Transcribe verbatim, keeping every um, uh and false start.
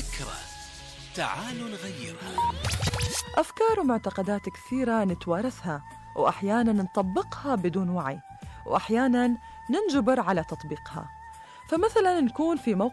فكرة، تعالوا نغيرها. أفكار ومعتقدات كثيرة نتوارثها، وأحياناً نطبقها بدون وعي، وأحياناً ننجبر على تطبيقها. فمثلاً نكون في موقع